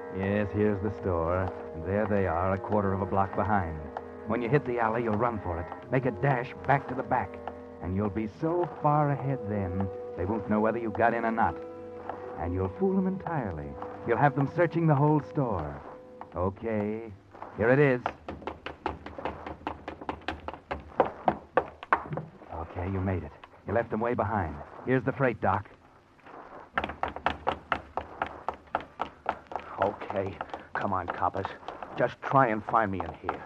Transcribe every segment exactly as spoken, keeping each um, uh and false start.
Yes, here's the store. And there they are, a quarter of a block behind. When you hit the alley, you'll run for it. Make a dash back to the back. And you'll be so far ahead then, they won't know whether you got in or not. And you'll fool them entirely. You'll have them searching the whole store. Okay, here it is. Okay, you made it. You left them way behind. Here's the freight dock. Okay. Come on, coppers. Just try and find me in here.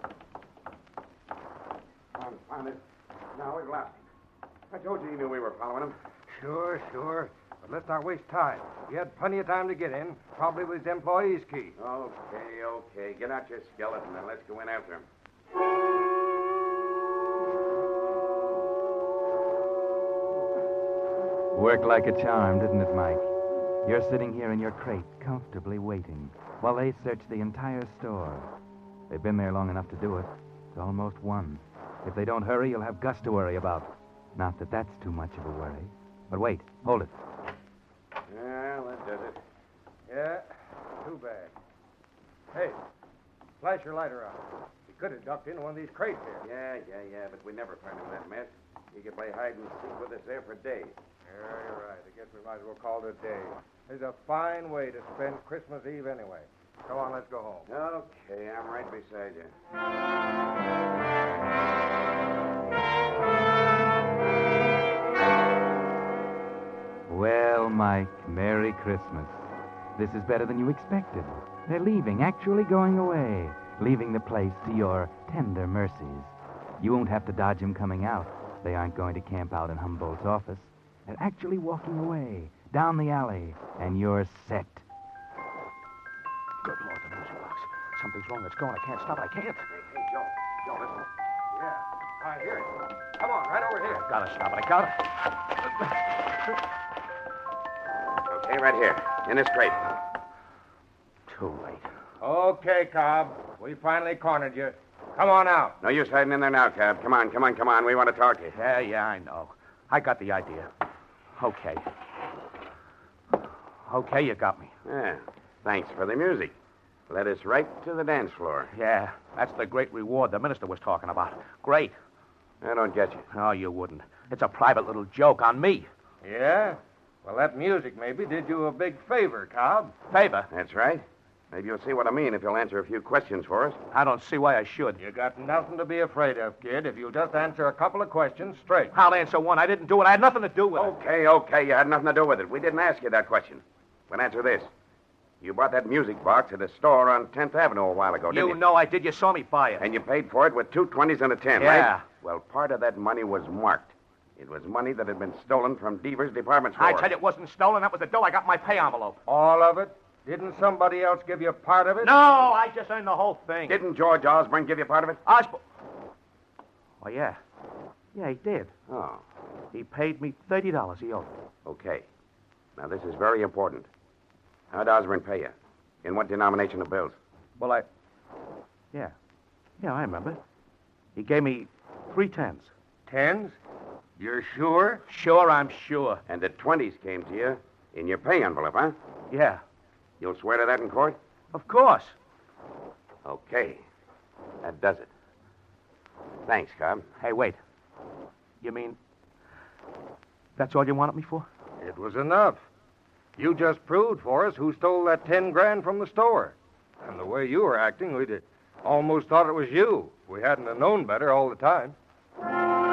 Found, found it. Now we've lost him. I told you he knew we were following him. Sure, sure. But let's not waste time. He had plenty of time to get in, probably with his employee's key. Okay, okay. Get out your skeleton and let's go in after him. Worked like a charm, didn't it, Mike? You're sitting here in your crate, comfortably waiting, while they search the entire store. They've been there long enough to do it. It's almost one. If they don't hurry, you'll have Gus to worry about. Not that that's too much of a worry. But wait, hold it. Yeah, that does it. Yeah, too bad. Hey, flash your lighter on. He could have ducked into one of these crates here. Yeah, yeah, yeah, but we never find him in that mess. He could play hide and seek with us there for days. Yeah, you're right. I guess we might as well call it a day. It's a fine way to spend Christmas Eve anyway. Come on, let's go home. Okay, I'm right beside you. Well, Mike, Merry Christmas. This is better than you expected. They're leaving, actually going away, leaving the place to your tender mercies. You won't have to dodge them coming out. They aren't going to camp out in Humboldt's office. They're actually walking away, down the alley, and you're set. Good Lord, the music box. Something's wrong. It's going. I can't stop it. I can't. Hey, hey, Joe. Joe, listen. Yeah, I hear it. Come on, right over here. Gotta stop it. I gotta. Okay, right here. In this crate. Too late. Okay, Cobb. We finally cornered you. Come on out. No use hiding in there now, Cab. Come on, come on, come on. We want to talk to you. Yeah, yeah, I know. I got the idea. Okay. Okay, you got me. Yeah. Thanks for the music. Led us right to the dance floor. Yeah, that's the great reward the minister was talking about. Great. I don't get you. Oh, you wouldn't. It's a private little joke on me. Yeah? Well, that music maybe did you a big favor, Cobb. Favor? That's right. Maybe you'll see what I mean if you'll answer a few questions for us. I don't see why I should. You got nothing to be afraid of, kid, if you'll just answer a couple of questions straight. I'll answer one. I didn't do it. I had nothing to do with it. Okay, okay. You had nothing to do with it. We didn't ask you that question. But answer this. You bought that music box at a store on tenth Avenue a while ago, didn't You you? know I did. You saw me buy it. And you paid for it with two twenties and a ten, Yeah. right? Well, part of that money was marked. It was money that had been stolen from Deaver's department store. I tell you, it wasn't stolen. That was the dough. I got in my pay envelope. All of it? Didn't somebody else give you part of it? No, I just earned the whole thing. Didn't George Osborne give you part of it? Osborne. Oh, yeah. Yeah, he did. Oh, He paid me thirty dollars. He owed me. okay. Now, this is very important. How'd Osborne pay you? In what denomination of bills? Well, I... Yeah. Yeah, I remember. He gave me three tens. Tens? You're sure? Sure, I'm sure. And the twenties came to you in your pay envelope, huh? Yeah, You'll swear to that in court? of course. Okay. That does it. Thanks, Cobb. Hey, wait. You mean... That's all you wanted me for? It was enough. You just proved for us who stole that ten grand from the store. And the way you were acting, we'd almost thought it was you. We hadn't have known better all the time.